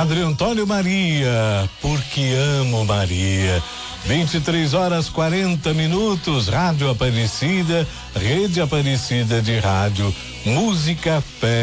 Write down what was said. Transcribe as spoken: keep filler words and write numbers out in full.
Padre Antônio Maria, porque amo Maria. vinte e três horas quarenta minutos, Rádio Aparecida, Rede Aparecida de Rádio, Música Fé.